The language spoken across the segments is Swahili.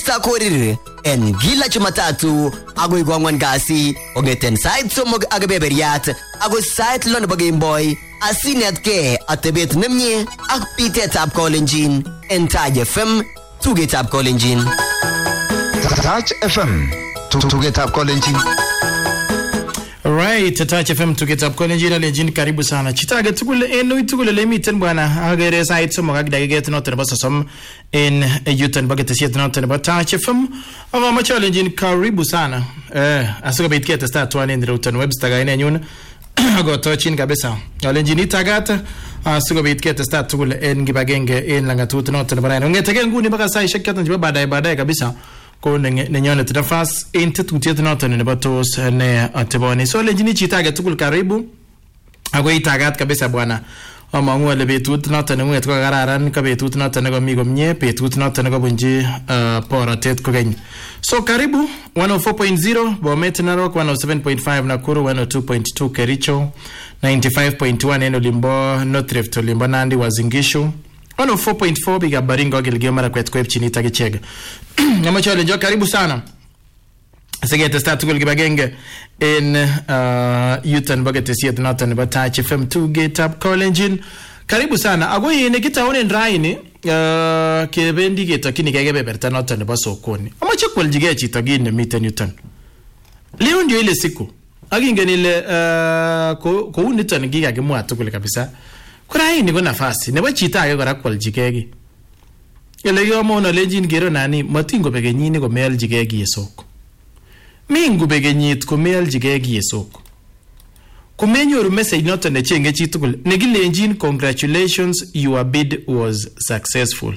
Mr. Korir en gila Jumatatu agoi gwangwan kasi ongeten side somog agabeberiat agoi side lon bagay boy asinet ke atebet nemye ak pitet ab Kolenjin en Taj FM tuget ab Kolenjin. Taj FM tuget ab Kolenjin. Right, Taj FM tuget ab Kolenjin Kolenjin karibu sana. Chitaga tukule eno tukule lemiten bwana agere side somog agdaget noten basasom in Yutan bagetesiet noten ba Taj FM ama machalenjin karibu sana. Asuka bitkete sta tuane ndirutan webster gaine nyuna agotochin kabisa. Alenjin itagata asuka bitkete sta tukule en gibagenge en langatut noten bara. Ngetege nguni baka sai shekatan jiba baadaye kabisa. Ko nenyone tafas intututiet noten ne batos ne ateboni. So alenjin chitaga tukul karibu. Ago itagat kabisa bwana. Amangu ale betut noton ngunget ko kararan ka betut noton ne komi komie betut noton ne kobunji porotet kokeny. So karibu 104.0 Bomet Narok, 107.5 Nakuru, 102.2 Kericho, 95.1 eno Limbo North Rift Limbo Nandi Wazingishu, 104.4 biga Baringo Gilgio Marakwet kwa Chinita Gichega. Namacho lenjo karibu sana. Segete sta tukul gibagenge in Yutan bagetesiet noton ba Taj FM to get up Kolenjin. Karibu sana. Agoy ne kitaone nraini ke bendi geta kini kagebe berta noton ba sokoni. Amache kwaljige chito gine miten Yutan. Leo ndio ile siku. Aginge nile ko unitan giga gemwa tukul kabisa. Kurai ni gona nafasi. Ne ba chita age kora kwaljigegi. Ile yo mo na lejin gero nani matingo begenyini go meljigegi yesoko. Mingu begenyit kumel jigegi yesoko. Kumenyoru message noton ne chenge chitukul. Negilenjin congratulations, your bid was successful.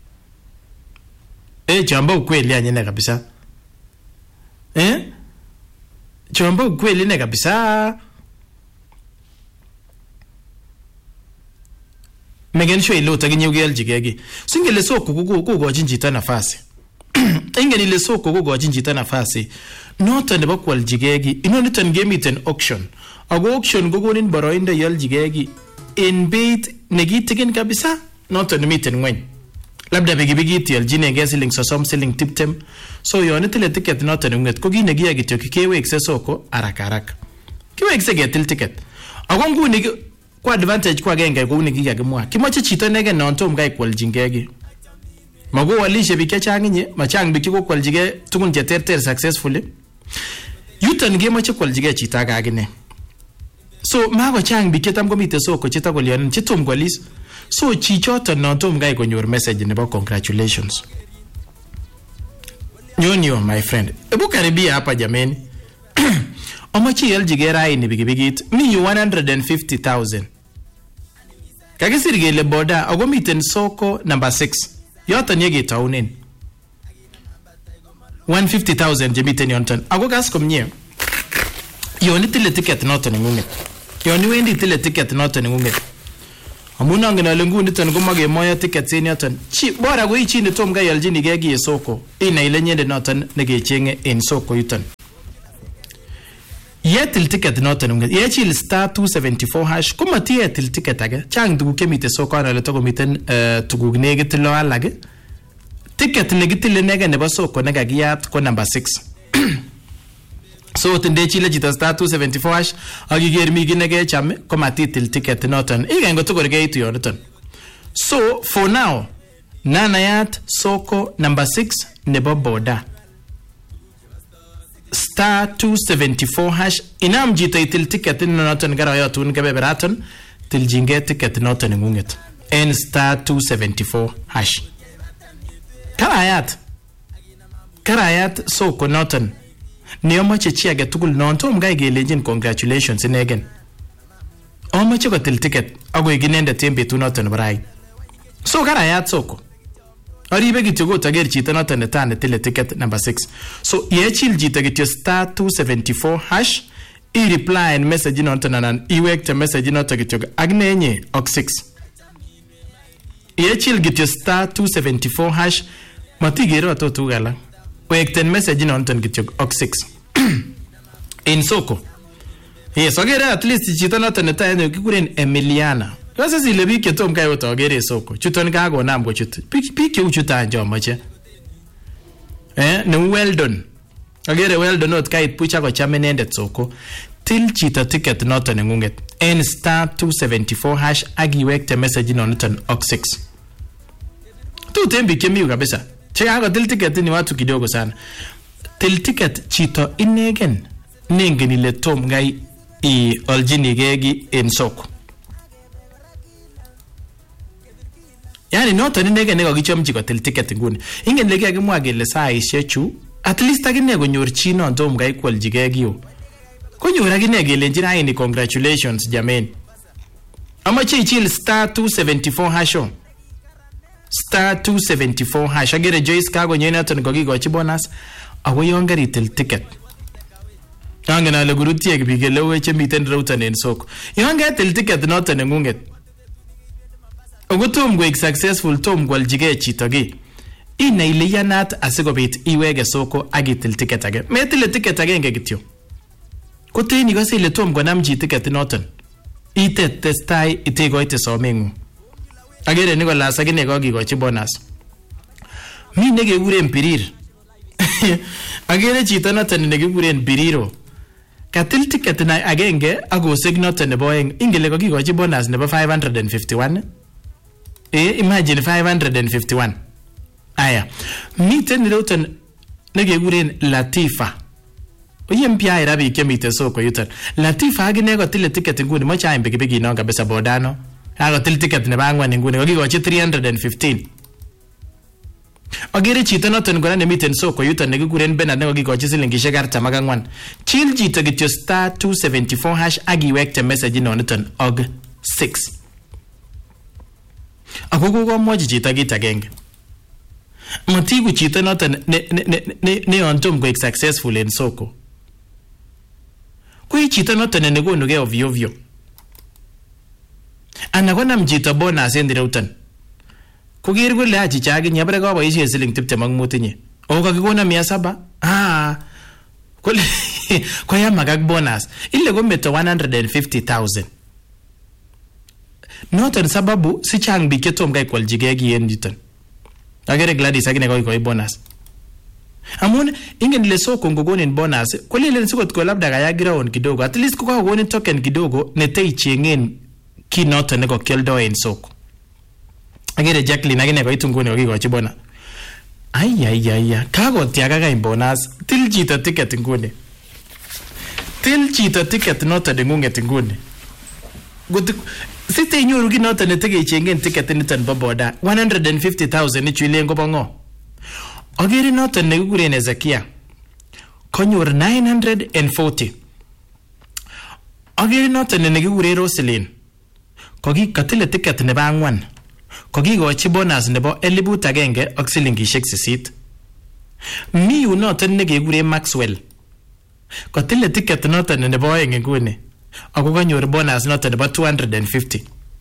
Chamba ukweli anyene kabisa. Chamba ukweli ne kabisa. Megensho ilo taginyugel jigegi. Singele soko kugojin jita nafasi. Ingeni le soko kugojin jita nafasi. Noton nebo kwal jigegi inoniton gemiten auction. Ago auction gogonin boroindo yal jigegi in beit negitigen kabisa noton miten ngwen. Labda bigibigiti yal jinege siling sosom siling tiptem. So yonitile ticket noton nget ko ginegia gityo kewekse soko haraka. Kiwekse getil ticket. Ago nguni kwa advantage kwa genge ko unigiga gemwa. Kimoche chito nege nontom gai kwal jigegi. Mago walishe bike changinye machang bikiko kwal jige tukun jeterter successfully. Yutan gemache kwaljige chita gagine. So mago chang biketam komite soko chita kolyan chitum kwalis. So chichoton notom gai konyor message nebo congratulations. Nyonyo my friend. Ebu karibia hapa jameni. Omachi yaljige rai ni bigibigit mi 150,000. Kagisirgele boda agomiten soko number 6. Yoton yegi taunin. 150,000 jemiten yonton. Ago gas komnye. Yoni tile ticket noton ngunget. Yoni wendi tile ticket noton ngunget. Amuna ngena lengu niton gumage moya ticket sen yoton. Chi bora go ichi ni tom ga yaljini gegi soko. Ina ile nyende noton nege chenge en soko yuton. Yetil ticket noton ngunget. Yechil star 274 hash kuma yetil ticket aga. Chang dugu kemite soko ana le togo miten tugug negit lo alage. Ticket negitile nega nebo soko nega giyat ko number 6. So tinde chile jita star 274 hash agiger mi ginege chame ko matitil ticket noton igengo to gorge itu yonoton. So for now nanayat soko number 6 nebo boda star 274 hash inam jita itil ticket noton gara yotun gebeberaton til jinge ticket noton ngunget en star 274 hash. Karayat soko noton. Neomache chiage tukul nontom gai gelejin congratulations inegen. Omache kotil ticket ago iginende tembetu noton barai. So karayat soko. Aribe gityo go tager chita noton netane tile ticket number 6. So yechil jita gityo star 274 hash I reply and message noton anan iwekte message noton gityo agnenye ok 6. Yechil gityo star 274 hash matigero atotu gala. Wekten message noton gityo ok 6. In soko. Yes, agere at least chita noton netane kikuren Emiliana. Kasi zile biki tom kayo to agere soko. Chuton kago nam go chut. Piki uchuta njo mache. ne Weldon. Agere Weldon ot kait pucha ko cham inendet soko. Til chito ticket noton nengunget en star 274 hash agiwekte message noton ok 6. Tu tembi kemiu kabisa. Cheka til ticket ni watu kidogo sana. Til ticket chito inegen nengen ile tom ngai I oljinigegi en soko. Yani noton inegen ne kokichomchi kotil ticket nguni. Ingen leke kimwa kele saishek chu at least akine konyor chi non tom ngai kwaljige kiyo. Konyor akine kelenjin aini congratulations jamen. Amache ichil star 274 hasho. Star 274 hash. Agere Joyce kago nyenaton kokikochi bonus. Ako yon karitil ticket. Angen ale kurutiek biik elewe chemiten routan en soko. Yon ketil ticket noton nengunget. Ako tom koik successful tom kwaljige chito ki. Ina ile yanat asikobit iwege soko akitil ticket age. Metile ticket agenge kityo. Koteni kasi ile tom konam chi ticket noton. Itet testai itegoite somengu. Agere Nicholas akine kokikochi bonus. Mi nekekuren Birir. Agere chito noton nekekuren Biriro. Katil ticket na agenge akosek noton nebo oeng. Ingele kokikochi bonus nebo 551. Imagine 551. Aya. Miten niloton nekekuren Latifa. Oye mpya irabi kemite soko yuton. Latifa agine kotile ticket nguni mocha aim pikipiki no kabisa bodano. Akotil ticket nebo angwan nguni kokikochi 315. Agere chito noton kora nemiten soko yuton nekikuren Bernard nekokikochi silingishek 44. Chill chito kityo star 274 hash agiwekte message noniton og 6. Ako kokomwochi chito kit agenge. Matiku chito noton ne ontom koik successful en soko. Kui chito noton nekonuge ovyo ovyo. Ana konam chito bonus en direuton. Kuger kole achicha akinye bare koboisien siling 25 inye. O kakikona 700. Kole koyama kak bonus. Ile kometo 150,000. Noton sababu si chang biik chetom kai kwaljige ki en yuton. Agere Gladys akine koi bonus. Amun ingen ile soko ngogonin bonus kolelen sikot ko labda kaya ground kidogo at least kokogonin token kidogo netei chengen ki noton ne kokioldo en soko. Agere Jacqueline akine koitu nguni kokikochi bonus. Ay kakotiaga kai bonus til chito ticket nguni. Til chito ticket noton nengunget nguni. Site nyoru ki noton netege chengen ticket niton bo boda 150,000 ni chwilen ko bongo. Agere noton nekikuren Ezekia konyor 940. Agere noton nekikuren Roselyn kokikatile ticket nebo 4. Kokikochi bonus nebo 1,100 ak silingishek 8. Mi yu noton nekikuren Maxwell katile ticket noton nebo 2 nguni. Ako kanyor bonus noton nebo 250.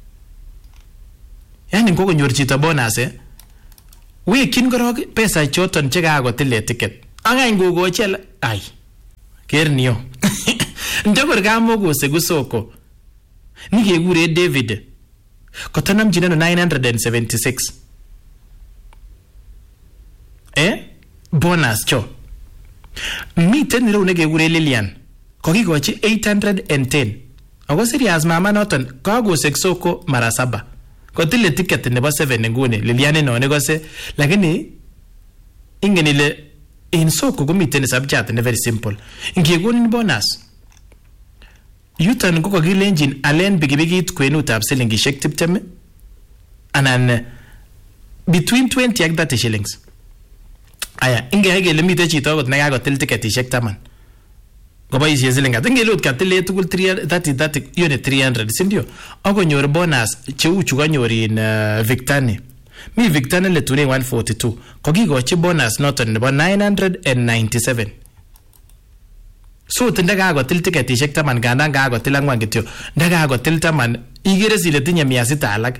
Yani kokonyor chito bonus wekin korok pesa choton chekakotile ticket. Akany kokochel ay. Kernio. Ndakor kamokosegu soko. Nikekure David. Kotanam jinano 976. Bonus cho. Miten nilo nekekure Lilian. Kokikochi 810. Ako serious mama noton kakosek soko mara 7. Kotile ticket nebo 7 nguni Liliane no nekose lakini ingen ile in soko komiten subject ne very simple. Ingekunin bonus. Yuton kokilenjin alen pikipikit kwenutab silingishek 20 anan between 20 ak 30 shillings. Aya ingekele mite chito akot nekakotil tiketishek 10. Koboisien siling at ingele ot katile tugul 30 yone 300 sindio akonyor bonus cheu chu kanyor in Victani. Mi Victani le tune 142 kokikochi bonus noton nebo 997. So tindakakotil tiketishek 10 gandan kakotil 4 kityo ndakakotil 10 igere sile tinye 600 alak.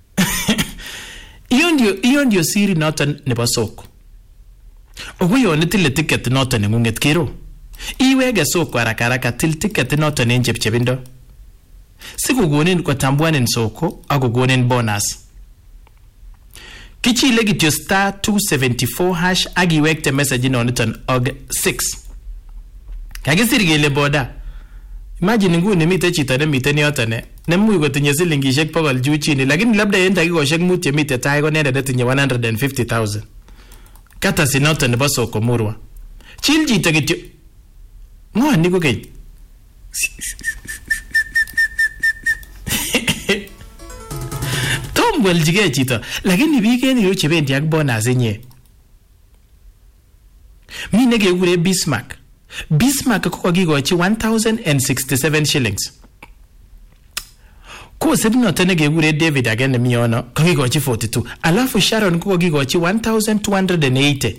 Iyon ndio siri noton nebo soko. Okuyon itile ticket noton nengunget kero. Iwege soko haraka til ticket noton en chepchepindo. Sikukonin kotambuanin soko akokonin bonus. Kichile kityo star 274 hash agiwekte message inoniton og 6. Kakisir kele boda. Imagine nguni mite chito nemiten yoton nemuch kotinye silingishek 100 juu chini, lakini labda en dakikoshek 5 chemite tai konendet netinye 150,000. Kata sinoton nebo soko murwa. Chil chito kityo. Ng'oni ko keny. Tom weljige chito, lakini biik en yu chebendi ak bonus inye. Mi nekekure Bismarck. Bismarck ko kakikochi 1,067 shillings. Kosib noton nekekure David age nemi yono kakikochi 42. Alafu Sharon ko kakikochi 1,280.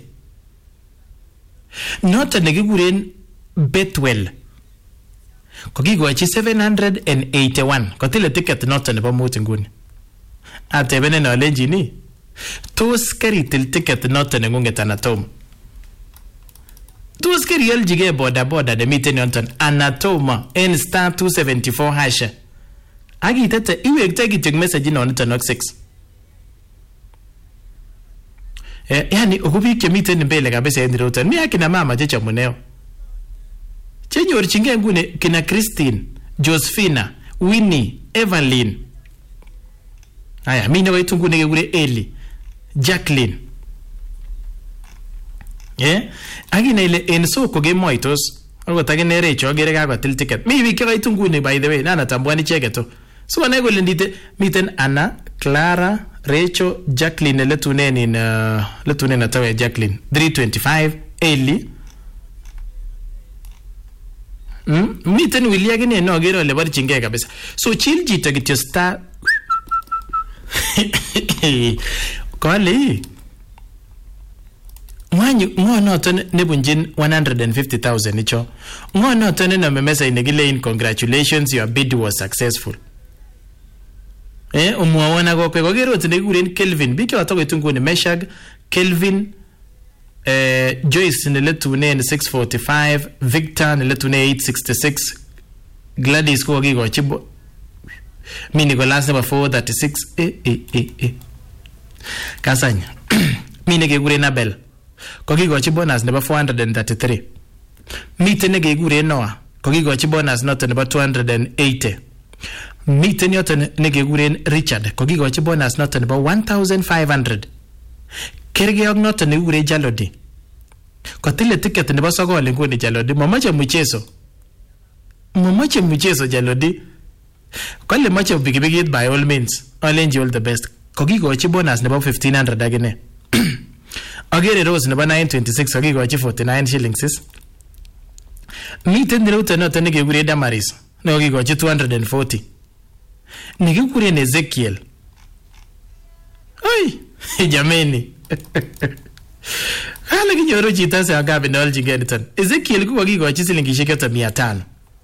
Noton nekikuren Bethwell kakikochi 781. Kotile ticket noton nebo mut nguni. Atebenen alenjini tos karitil ticket noton nengunget Anatom. Tos karialjige boda nemiten yoton Anatoma en star 274 hash. Agitete iwekte kityo message inoniton ak 6. Yani ukubik chemiten mbele kabisa en roton. Mi akina mama chechamuneo. Chenyorchinge nguni kina Christine, Josephina, Winnie, Evelyn. Aya, mi nawaitu nguni kekure Eli, Jacqueline. Akina ile en soko kemoitos. Ako takine recho agere kakotil ticket. Mi biik chekaitu nguni by the way, nana tambuani icheget. So wane kole ndite miten Anna, Clara, Rachel, Jacqueline letunen atawe Jacqueline 325 Eli. Miten William gine no agere ole barchinge kabisa. So chill jito kityo star. Kole Ngo noton nebunjin 150,000 icho. Ngo noton nome message nekilein congratulations, your bid was successful. Umwawona kokwe kokero nekikuren Kelvin. Biki watokoitu nguni Meshag, Kelvin, Joyce neletunen 645, Victor neletunen 866, Gladys ko kakikochi mi Nicholas nebo 436. Kasanya. Mi nekekuren Abel kakikochi bonus nebo 433. Miten nekekuren Noah kakikochi bonus noton nebo 280. Miten yoton nekekuren Richard kakikochi bonus noton nebo 1,500. Kerge ak noton nekekuren Jalodi kotile ticket nebo 9 nguni Jalodi. Mamache muchezo Jalodi. Kole mache pikipikit by all means. Olenji all the best. Kakikochi bonus nebo 1,500 agine. Agere Rose nebo 926 kakikochi 49 shillings. Miten niruto noton nekekuren Damaris kakikochi 240. Nekikuren Ezekiel. Ai, jameni. Hala kinyoru chito se agabe nolchige niton. Ezekiel ko kakikochi silingishek 500.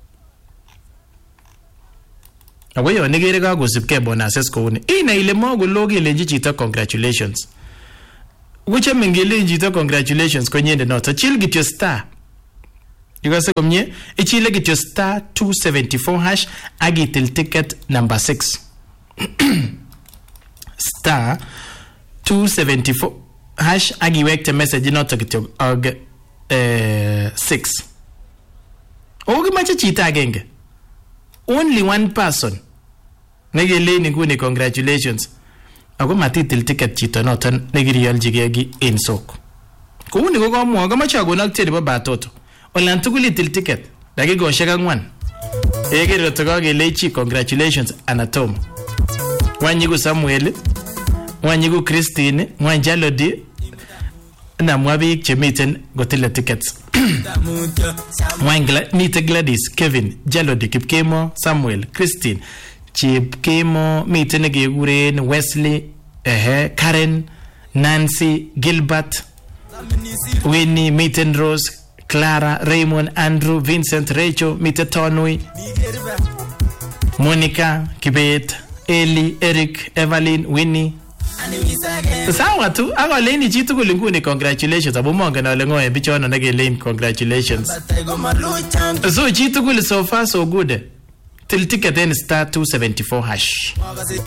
Aweyo negere kakosipke bonuses kouni. Ina ile mogolo kelenji chito congratulations. Uche mengele chito congratulations konyende noto. Chill kityo star. Yukase komye, ichile kityo star 274 hash agitil ticket number 6. Star 274 hash agiwekte message noto kityo og 6. Ogi mache chita agenge. Only one person. Negele nguni congratulations. Ako matitil ticket chito noton negirialjige gi en soko. Kuni ko kamwa kamache agonak tiri bo batoto. Olan tugul itil ticket. Dakikoshek 4. Egere tokakelechi congratulations Anatom. Wanyiku Samuel, wanyiku Christine, wanjalodi na mwabik chemiten gotile tickets. Mite Gladys, Kevin, Jalodi, Kipkemo, Samuel, Christine, Chipkemo, mite nekekuren Wesley, Karen, Nancy, Gilbert, Winnie, miten Rose, Clara, Raymond, Andrew, Vincent, Rachel, mite Tonui, Monica, Kibet, Eli, Eric, Evelyn, Winnie. Sawa tu, ako leni chitu kulinguni congratulations. Abu monga na lengo e bichona nage lane congratulations. So chitu kuli so far so good. Till ticket then star 274 hash.